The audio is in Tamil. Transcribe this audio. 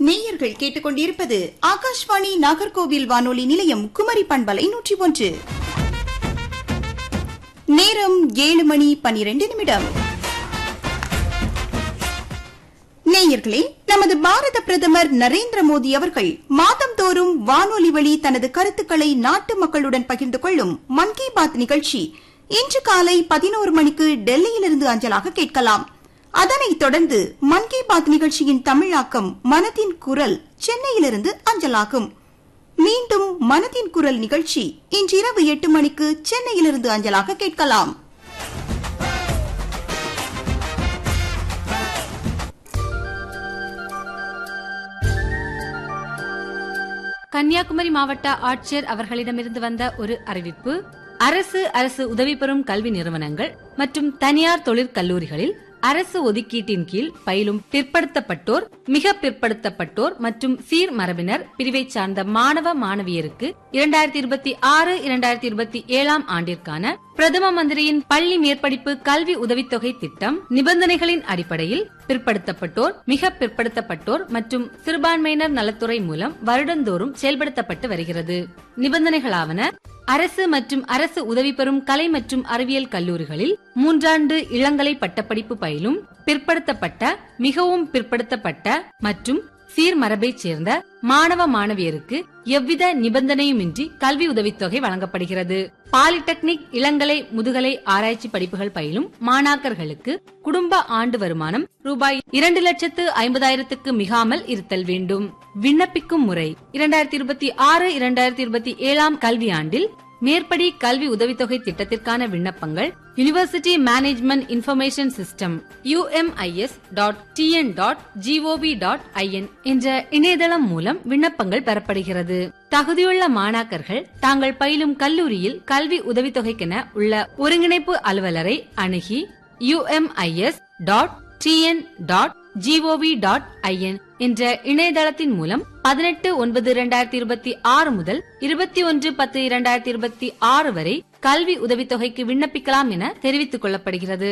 நேயர்கள் கேட்டுக்கொண்டிருப்பது ஆகாஷ்வாணி நாகர்கோவில் வானொலி நிலையம் குமரி பண்பலை 101. நேரம் 7:12. நேயர்களே, நமது பாரத பிரதமர் நரேந்திர மோடி அவர்கள் மாதந்தோறும் வானொலி வழி தனது கருத்துக்களை நாட்டு மக்களுடன் பகிர்ந்து கொள்ளும் மன் கி பாத் நிகழ்ச்சி இன்று காலை 11 மணிக்கு டெல்லியிலிருந்து அஞ்சலாக கேட்கலாம். அதனைத் தொடர்ந்து மன் கி பாத் நிகழ்ச்சியின் தமிழாக்கம் மனதின் குரல் சென்னையிலிருந்து அஞ்சலாகும். மீண்டும் மனதின் குரல் நிகழ்ச்சி இன்று இரவு 8 மணிக்கு சென்னையிலிருந்து அஞ்சலாக கேட்கலாம். கன்னியாகுமரி மாவட்ட ஆட்சியர் அவர்களிடமிருந்து வந்த ஒரு அறிவிப்பு. அரசு உதவி பெறும் கல்வி நிறுவனங்கள் மற்றும் தனியார் தொழிற்கல்லூரிகளில் அரசு ஒதுக்கீட்டின் கீழ் பயிலும் பிற்படுத்தப்பட்டோர், மிக பிற்படுத்தப்பட்டோர் மற்றும் சீர் மரபினர் பிரிவை சார்ந்த மாணவ மாணவியருக்கு 2026-2027 ஆண்டிற்கான பிரதம மந்திரியின் பள்ளி மேற்படிப்பு கல்வி உதவித்தொகை திட்டம் நிபந்தனைகளின் அடிப்படையில் பிற்படுத்தப்பட்டோர், மிக பிற்படுத்தப்பட்டோர் மற்றும் சிறுபான்மையினர் நலத்துறை மூலம் வருடந்தோறும் செயல்படுத்தப்பட்டு வருகிறது. நிபந்தனைகளாவன: அரசு மற்றும் அரசு உதவி பெறும் கலை மற்றும் அறிவியல் கல்லூரிகளில் 3 ஆண்டு இளங்கலை பட்டப்படிப்பு பயிலும் பிற்படுத்தப்பட்ட, மிகவும் பிற்படுத்தப்பட்ட மற்றும் சீர்மரபைச் சேர்ந்த மாணவ மாணவியருக்கு எவ்வித நிபந்தனையுமின்றி கல்வி உதவித்தொகை வழங்கப்படுகிறது. பாலிடெக்னிக், இளங்கலை, முதுகலை ஆராய்ச்சி படிப்புகள் பயிலும் மாணாக்கர்களுக்கு குடும்ப ஆண்டு வருமானம் ரூபாய் 2,50,000 மிகாமல் இருத்தல் வேண்டும். விண்ணப்பிக்கும் முறை: 2026-2027 கல்வியாண்டில் மேற்படி கல்வி உதவித்தொகை திட்டத்திற்கான விண்ணப்பங்கள் university management information system UMIS.TN.gov.in என்ற இணையதளம் மூலம் விண்ணப்பங்கள் பெறப்படுகிறது. தகுதியுள்ள மாணாக்கர்கள் தாங்கள் பயிலும் கல்லூரியில் கல்வி உதவித்தொகைக்கென உள்ள ஒருங்கிணைப்பு அலுவலரை அணுகி UMIS.TN.gov.in என்ற இணையதளத்தின் மூலம் 18/9/2026 முதல் 21/10/2026 வரை கல்வி உதவித்தொகைக்கு விண்ணப்பிக்கலாம் என தெரிவித்துக் கொள்ளப்படுகிறது.